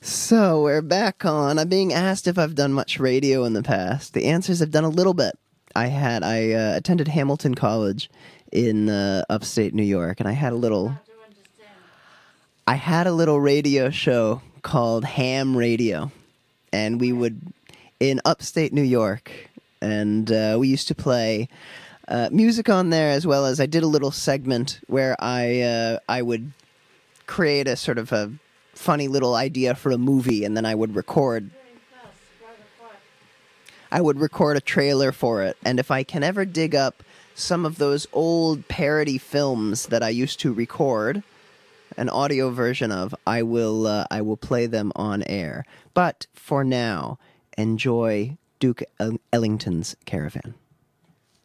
So we're back on. I'm being asked if I've done much radio in the past. The answer is I've done a little bit. I attended Hamilton College in upstate New York, and I had a little radio show called Ham Radio, and we would in upstate New York, and we used to play music on there, as well as I did a little segment where I would create a sort of a funny little idea for a movie, and then I would record a trailer for it. And if I can ever dig up some of those old parody films that I used to record an audio version of, I will play them on air. But for now, enjoy Duke Ellington's Caravan.